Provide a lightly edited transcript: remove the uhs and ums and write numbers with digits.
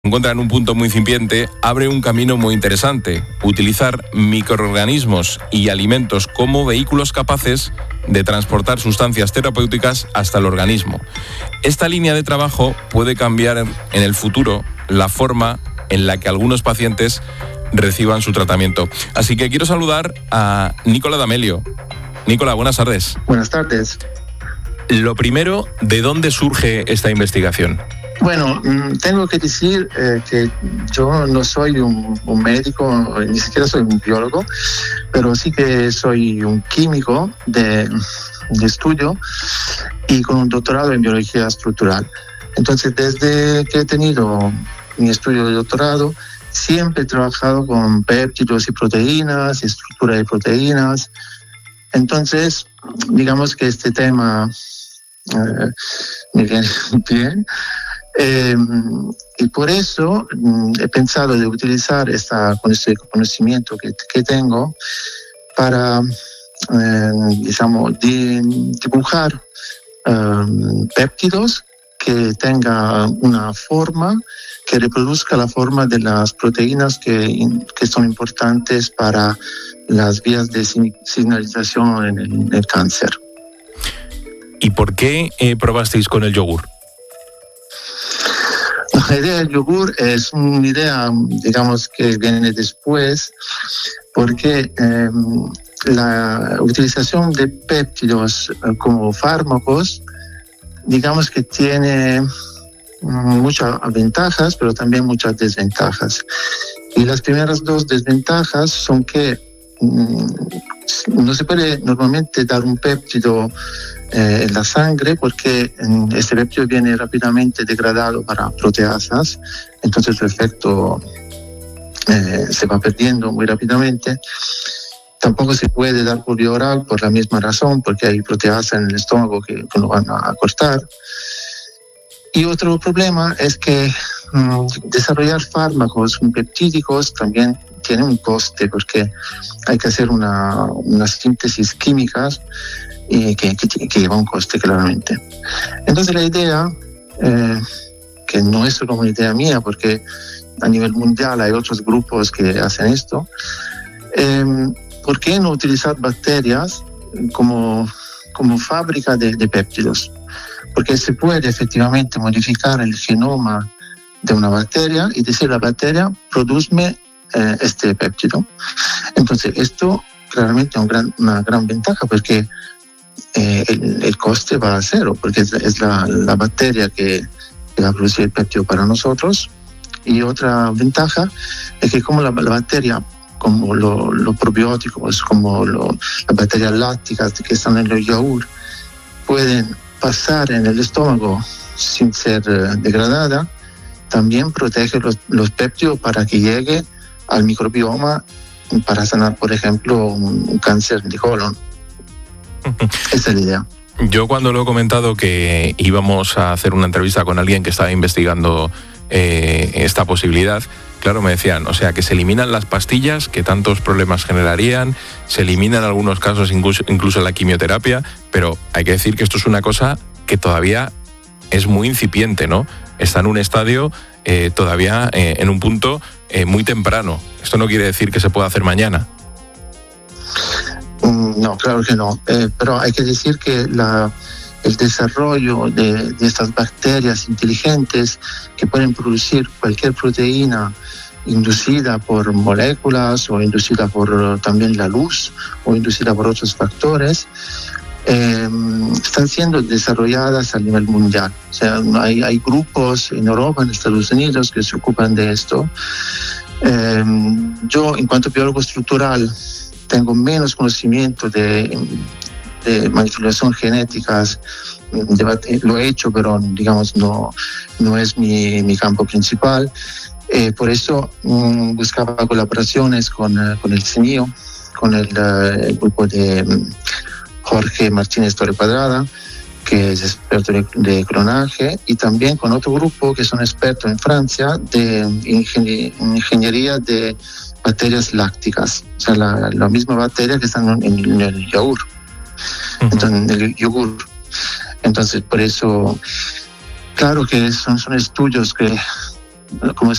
encuentra en un punto muy incipiente, abre un camino muy interesante: utilizar microorganismos y alimentos como vehículos capaces de transportar sustancias terapéuticas hasta el organismo. Esta línea de trabajo puede cambiar en el futuro la forma en la que algunos pacientes reciban su tratamiento. Así que quiero saludar a Nicola D'Amelio. Nicola, buenas tardes. Buenas tardes. Lo primero, ¿de dónde surge esta investigación? Bueno, tengo que decir que yo no soy un médico, ni siquiera soy un biólogo, pero sí que soy un químico de estudio y con un doctorado en biología estructural. Entonces, desde que he tenido mi estudio de doctorado, siempre he trabajado con péptidos y proteínas, estructura de proteínas. Entonces, digamos que este tema me viene bien. Y por eso he pensado de utilizar este conocimiento que tengo para, dibujar péptidos que tengan una forma que reproduzca la forma de las proteínas que son importantes para las vías de señalización en el cáncer. ¿Y por qué probasteis con el yogur? La idea del yogur es una idea, digamos, que viene después, porque la utilización de péptidos como fármacos, digamos que tiene muchas ventajas, pero también muchas desventajas. Y las primeras dos desventajas son que no se puede normalmente dar un péptido en la sangre porque este péptido viene rápidamente degradado para proteasas, entonces su efecto se va perdiendo muy rápidamente. Tampoco se puede dar por vía oral por la misma razón, porque hay proteasas en el estómago que lo van a cortar. Y otro problema es que desarrollar fármacos peptídicos también tiene un coste, porque hay que hacer una síntesis química que lleva un coste claramente. Entonces la idea, que no es solo una idea mía, porque a nivel mundial hay otros grupos que hacen esto, ¿por qué no utilizar bacterias como fábrica de péptidos? Porque se puede efectivamente modificar el genoma de una bacteria y decir la bacteria, produzme este péptido. Entonces esto claramente es una gran ventaja, porque el coste va a cero, porque es la bacteria que va a producir el péptido para nosotros. Y otra ventaja es que como la bacteria, como los probióticos, como las bacterias lácticas que están en el yogur, pueden pasar en el estómago sin ser degradada, también protege los péptidos para que llegue al microbioma para sanar, por ejemplo, un cáncer de colon. Esa es la idea. Yo cuando lo he comentado que íbamos a hacer una entrevista con alguien que estaba investigando esta posibilidad, claro, me decían, o sea, que se eliminan las pastillas que tantos problemas generarían, se eliminan en algunos casos incluso la quimioterapia, pero hay que decir que esto es una cosa que todavía es muy incipiente, ¿no? Está en un estadio todavía en un punto muy temprano. Esto no quiere decir que se pueda hacer mañana. No, claro que no. Pero hay que decir que el desarrollo de estas bacterias inteligentes que pueden producir cualquier proteína inducida por moléculas o inducida por también la luz o inducida por otros factores, están siendo desarrolladas a nivel mundial. O sea, hay grupos en Europa, en Estados Unidos, que se ocupan de esto. Yo, en cuanto a biólogo estructural, tengo menos conocimiento de manipulación genéticas. Lo he hecho, pero digamos no es mi campo principal. Por eso buscaba colaboraciones con el CNIO, con el grupo de Jorge Martínez Torre Cuadrada, que es experto de clonaje, y también con otro grupo que son expertos en Francia de ingeniería de bacterias lácticas, o sea, la misma bacteria que están en el yogur. Entonces, por eso, claro que son estudios que, como